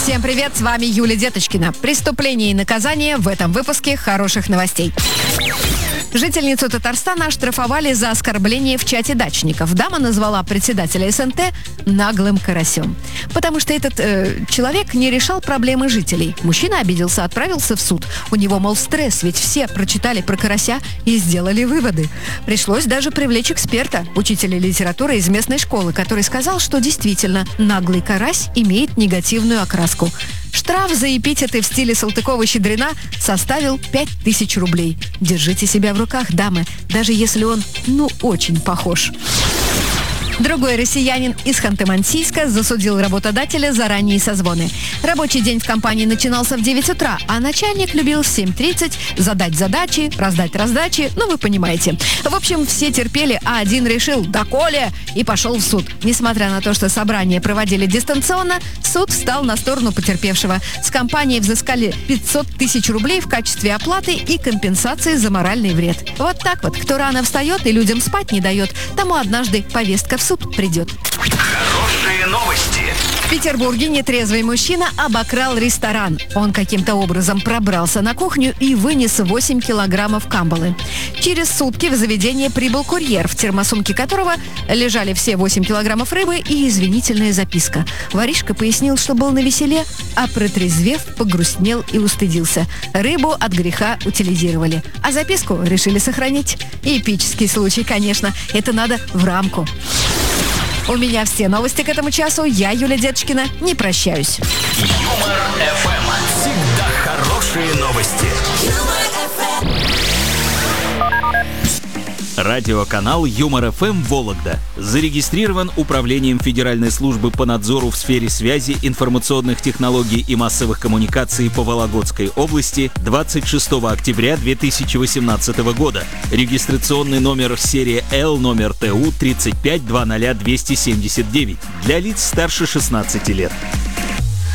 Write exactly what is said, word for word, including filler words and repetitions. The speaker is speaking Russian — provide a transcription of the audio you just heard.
Всем привет, с вами Юлия Деточкина. Преступление и наказание в этом выпуске хороших новостей. Жительницу Татарстана оштрафовали за оскорбление в чате дачников. Дама назвала председателя эс эн тэ наглым карасем. Потому что этот э, человек не решал проблемы жителей. Мужчина обиделся, отправился в суд. У него, мол, стресс, ведь все прочитали про карася и сделали выводы. Пришлось даже привлечь эксперта, учителя литературы из местной школы, который сказал, что действительно наглый карась имеет негативную окраску. Штраф за эпитеты в стиле Салтыкова-Щедрина составил пять тысяч рублей. Держите себя в руках, дамы, даже если он, ну, очень похож. Другой россиянин из Ханты-Мансийска засудил работодателя за ранние созвоны. Рабочий день в компании начинался в девять утра, а начальник любил в семь тридцать задать задачи, раздать раздачи, ну вы понимаете. В общем, все терпели, а один решил «доколе» и пошел в суд. Несмотря на то, что собрания проводили дистанционно, суд встал на сторону потерпевшего. С компании взыскали пятьсот тысяч рублей в качестве оплаты и компенсации за моральный вред. Вот так вот, кто рано встает и людям спать не дает, тому однажды повестка в суд придет. Хорошие новости. В Петербурге нетрезвый мужчина обокрал ресторан. Он каким-то образом пробрался на кухню и вынес восемь килограммов камбалы. Через сутки в заведение прибыл курьер, в термосумке которого лежали все восемь килограммов рыбы и извинительная записка. Воришка пояснил, что был навеселе, а протрезвев, погрустнел и устыдился. Рыбу от греха утилизировали, а записку решили сохранить. Эпический случай, конечно. Это надо в рамку. У меня все новости к этому часу. Я, Юлия Деточкина, не прощаюсь. Юмор эф эм. Всегда хорошие новости. Радиоканал Юмор эф эм Вологда зарегистрирован Управлением Федеральной службы по надзору в сфере связи, информационных технологий и массовых коммуникаций по Вологодской области двадцать шестого октября две тысячи восемнадцатого года. Регистрационный номер серия Л номер тэ у тридцать пять двадцать ноль двести семьдесят девять для лиц старше шестнадцати лет.